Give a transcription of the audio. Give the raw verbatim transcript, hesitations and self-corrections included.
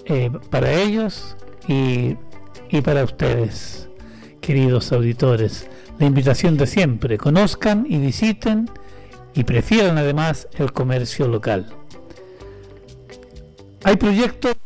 eh, para ellos y, y para ustedes, queridos auditores. La invitación de siempre: conozcan y visiten y prefieran además el comercio local. Hay proyectos